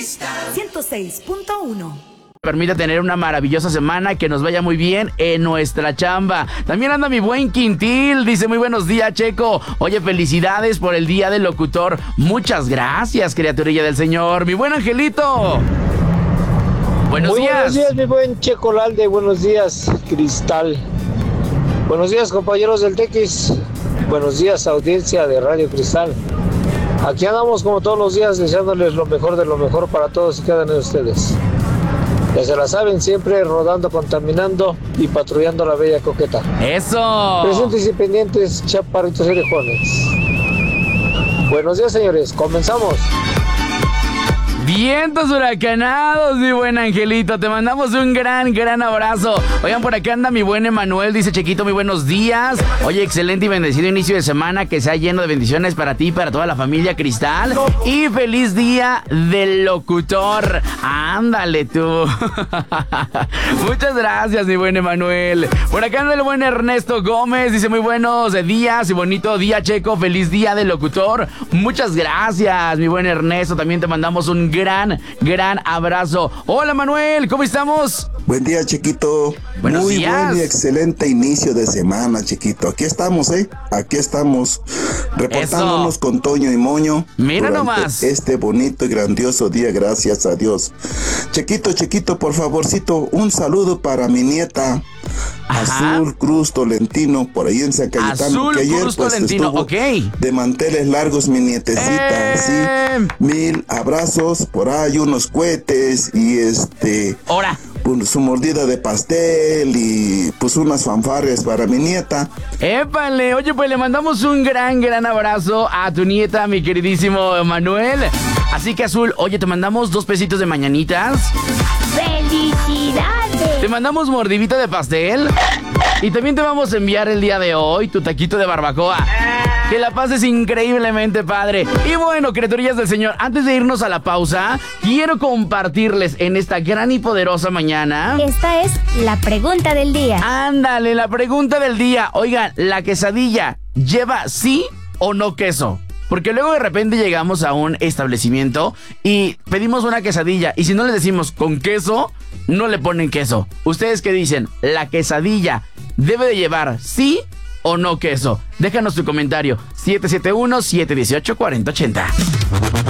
106.1. Permita tener una maravillosa semana, que nos vaya muy bien en nuestra chamba. También anda mi buen Quintil, dice muy buenos días, Checo. Oye, felicidades por el día del locutor. Muchas gracias, criaturilla del Señor. Mi buen Angelito. Buenos días. Buenos días, mi buen Checo Lalde. Buenos días, Cristal. Buenos días, compañeros del Tequis. Buenos días, audiencia de Radio Cristal. Aquí andamos como todos los días deseándoles lo mejor de lo mejor para todos y cada uno de ustedes. Ya se la saben, siempre rodando, contaminando y patrullando la bella coqueta. ¡Eso! Presentes y pendientes, chaparritos y orejones. Buenos días, señores. Comenzamos. Vientos huracanados, mi buen Angelito. Te mandamos un gran abrazo. Oigan, por acá anda mi buen Emanuel. Dice Chequito, muy buenos días. Oye, excelente y bendecido inicio de semana. Que sea lleno de bendiciones para ti y para toda la familia Cristal. Y feliz día del locutor. Ándale tú. Muchas gracias, mi buen Emanuel. Por acá anda el buen Ernesto Gómez. Dice muy buenos días y bonito día, Checo. Feliz día del locutor. Muchas gracias, mi buen Ernesto. También te mandamos un gran abrazo. Hola, Manuel, ¿cómo estamos? Buen día, Chiquito. Buenos días. Buen y excelente inicio de semana, Chiquito. Aquí estamos, Aquí estamos, reportándonos Eso. con Toño y Moño. Mira nomás. Este bonito y grandioso día, gracias a Dios. Chiquito, por favorcito, un saludo para mi nieta. Ajá. Azul Cruz Tolentino, por ahí en San Cayetano. Azul que ayer, Cruz Tolentino, estuvo ok. de manteles largos, mi nietecita, sí. 1000 abrazos, por ahí unos cohetes y Ahora. pues, su mordida de pastel y pues unas fanfarrias para mi nieta. ¡Épale! Oye, pues le mandamos un gran abrazo a tu nieta, mi queridísimo Manuel. Así que, Azul, oye, te mandamos 2 pesitos de mañanitas. ¡Felicidades! Te mandamos mordidita de pastel. Y también te vamos a enviar el día de hoy tu taquito de barbacoa. Que la pases increíblemente padre. Y bueno, criaturillas del Señor, antes de irnos a la pausa, quiero compartirles en esta gran y poderosa mañana. Esta es la pregunta del día. Ándale, la pregunta del día. Oigan, ¿la quesadilla lleva sí o no queso? Porque luego de repente llegamos a un establecimiento y pedimos una quesadilla. Y si no les decimos con queso, no le ponen queso. ¿Ustedes qué dicen? ¿La quesadilla debe de llevar sí o no queso? Déjanos tu comentario. 771-718-4080.